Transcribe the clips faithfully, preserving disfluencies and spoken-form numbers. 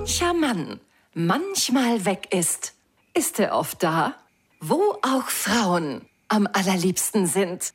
mancher Mann manchmal weg ist, ist er oft da, wo auch Frauen am allerliebsten sind.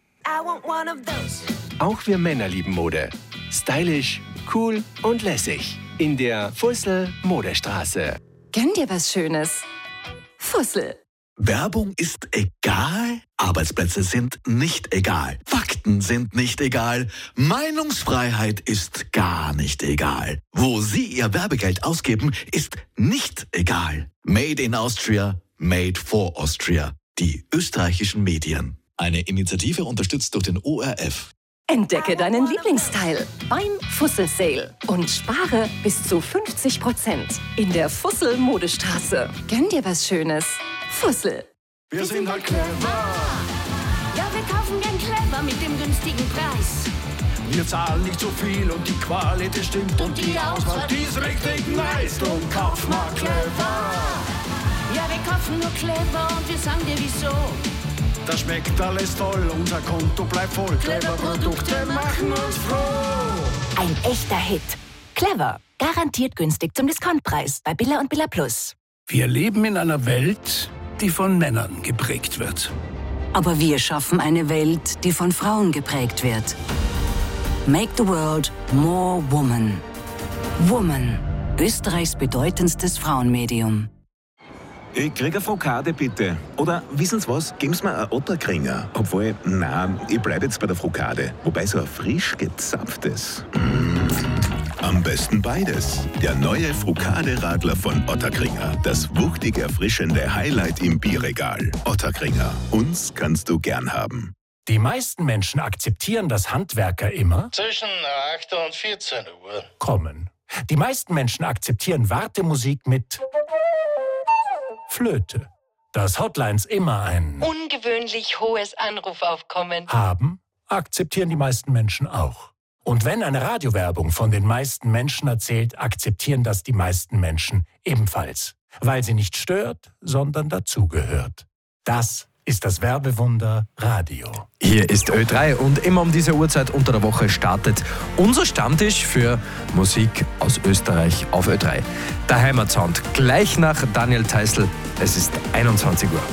Auch wir Männer lieben Mode. Stylisch, cool und lässig. In der Fussel Modestraße. Gönn dir was Schönes. Fussel. Werbung ist egal, Arbeitsplätze sind nicht egal, Fakten sind nicht egal, Meinungsfreiheit ist gar nicht egal. Wo Sie Ihr Werbegeld ausgeben, ist nicht egal. Made in Austria, made for Austria. Die österreichischen Medien. Eine Initiative unterstützt durch den O R F. Entdecke deinen Lieblingsteil beim Fussel Sale und spare bis zu fünfzig Prozent in der Fussel Modestraße. Gönn dir was Schönes. Fussel. Wir sind halt clever. Ja, wir kaufen gern clever mit dem günstigen Preis. Wir zahlen nicht so viel und die Qualität stimmt. Und die Auswahl, die ist richtig nice. Und kauf mal clever. Ja, wir kaufen nur clever und wir sagen dir wieso. Das schmeckt alles toll, unser Konto bleibt voll. Clever Produkte machen uns froh. Ein echter Hit. Clever. Garantiert günstig zum Discountpreis bei Billa und Billa Plus. Wir leben in einer Welt, die von Männern geprägt wird. Aber wir schaffen eine Welt, die von Frauen geprägt wird. Make the world more woman. Woman. Österreichs bedeutendstes Frauenmedium. Ich krieg eine Frokade, bitte. Oder, wissen Sie was, geben Sie mir einen Otterkringer. Obwohl, nein, ich bleibe jetzt bei der Frokade. Wobei so ein frisch gezapftes. Mm. Am besten beides. Der neue Frokade-Radler von Otterkringer. Das wuchtig erfrischende Highlight im Bierregal. Otterkringer. Uns kannst du gern haben. Die meisten Menschen akzeptieren, dass Handwerker immer zwischen acht und vierzehn Uhr kommen. Die meisten Menschen akzeptieren Wartemusik mit Flöte. Dass Hotlines immer ein ungewöhnlich hohes Anrufaufkommen haben, akzeptieren die meisten Menschen auch. Und wenn eine Radiowerbung von den meisten Menschen erzählt, akzeptieren das die meisten Menschen ebenfalls. Weil sie nicht stört, sondern dazugehört. Das ist das Werbewunder Radio. Hier ist Ö drei und immer um diese Uhrzeit unter der Woche startet unser Stammtisch für Musik aus Österreich auf Ö drei. Der Heimatsound gleich nach Daniel Theißl. Es ist einundzwanzig Uhr.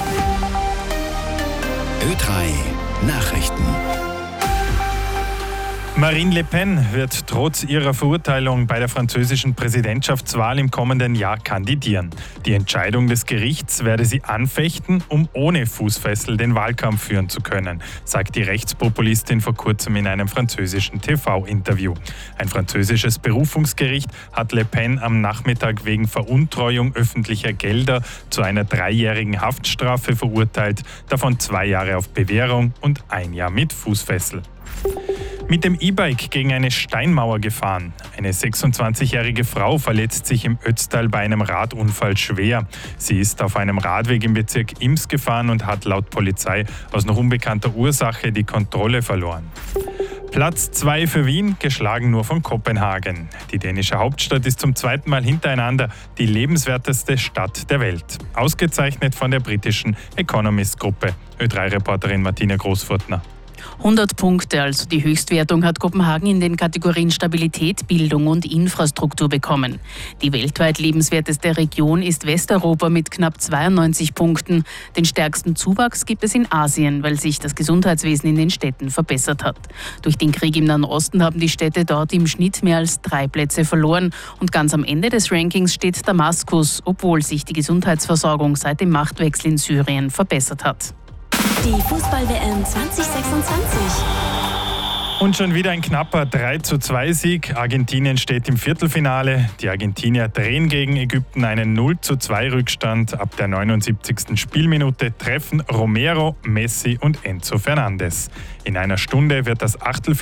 Ö drei Nachrichten. Marine Le Pen wird trotz ihrer Verurteilung bei der französischen Präsidentschaftswahl im kommenden Jahr kandidieren. Die Entscheidung des Gerichts werde sie anfechten, um ohne Fußfessel den Wahlkampf führen zu können, sagt die Rechtspopulistin vor kurzem in einem französischen T V-Interview. Ein französisches Berufungsgericht hat Le Pen am Nachmittag wegen Veruntreuung öffentlicher Gelder zu einer dreijährigen Haftstrafe verurteilt, davon zwei Jahre auf Bewährung und ein Jahr mit Fußfessel. Mit dem E-Bike gegen eine Steinmauer gefahren. Eine sechsundzwanzigjährige Frau verletzt sich im Ötztal bei einem Radunfall schwer. Sie ist auf einem Radweg im Bezirk Ims gefahren und hat laut Polizei aus noch unbekannter Ursache die Kontrolle verloren. Platz zwei für Wien, geschlagen nur von Kopenhagen. Die dänische Hauptstadt ist zum zweiten Mal hintereinander die lebenswerteste Stadt der Welt. Ausgezeichnet von der britischen Economist-Gruppe. Ö drei Reporterin Martina Großfurtner. hundert Punkte, also die Höchstwertung, hat Kopenhagen in den Kategorien Stabilität, Bildung und Infrastruktur bekommen. Die weltweit lebenswerteste Region ist Westeuropa mit knapp zweiundneunzig Punkten. Den stärksten Zuwachs gibt es in Asien, weil sich das Gesundheitswesen in den Städten verbessert hat. Durch den Krieg im Nahen Osten haben die Städte dort im Schnitt mehr als drei Plätze verloren. Und ganz am Ende des Rankings steht Damaskus, obwohl sich die Gesundheitsversorgung seit dem Machtwechsel in Syrien verbessert hat. Die Fußball-W M zwanzig sechsundzwanzig. Und schon wieder ein knapper drei zu zwei Sieg. Argentinien steht im Viertelfinale. Die Argentinier drehen gegen Ägypten einen null zu zwei Rückstand. Ab der neunundsiebzigsten Spielminute treffen Romero, Messi und Enzo Fernandes. In einer Stunde wird das Achtelfinale